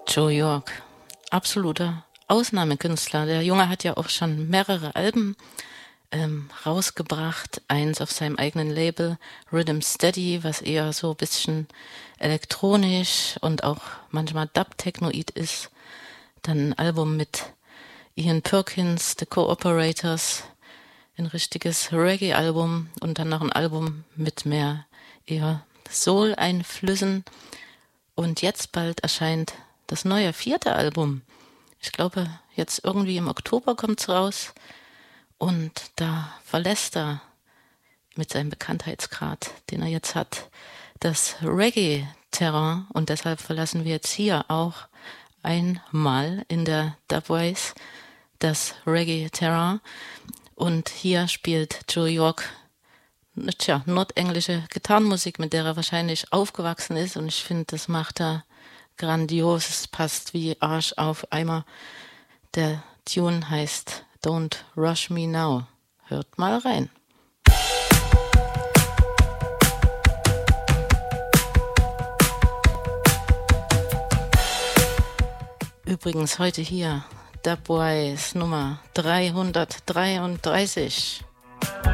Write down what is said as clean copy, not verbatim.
Joe York, absoluter Ausnahmekünstler. Der Junge hat ja auch schon mehrere Alben rausgebracht. Eins auf seinem eigenen Label, Rhythm Steady, was eher so ein bisschen elektronisch und auch manchmal Dub-Technoid ist. Dann ein Album mit Ian Perkins, The Cooperators, ein richtiges Reggae-Album und dann noch ein Album mit mehr eher Soul-Einflüssen. Und jetzt bald erscheint das neue 4. Album. Ich glaube, jetzt irgendwie im Oktober kommt's raus. Und da verlässt er mit seinem Bekanntheitsgrad, den er jetzt hat, das Reggae-Terrain. Und deshalb verlassen wir jetzt hier auch einmal in der Dubwise das Reggae-Terrain. Und hier spielt Joe York nordenglische Gitarrenmusik, mit der er wahrscheinlich aufgewachsen ist. Und ich finde, das macht er grandios. Es passt wie Arsch auf Eimer. Der Tune heißt Don't Rush Me Now. Hört mal rein. Übrigens heute hier Dubwise Nummer 333.